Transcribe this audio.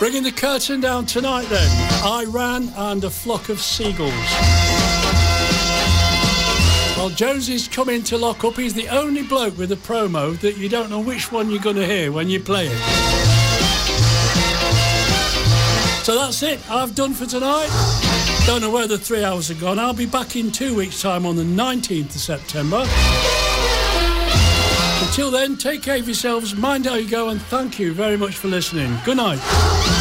Bringing the curtain down tonight then, Iran and a Flock of Seagulls. Well, Jonesy's come in to lock up. He's the only bloke with a promo that you don't know which one you're going to hear when you play it. So that's it. I've done for tonight. Don't know where the 3 hours have gone. I'll be back in 2 weeks' time on the 19th of September. Until then, take care of yourselves, mind how you go, and thank you very much for listening. Good night.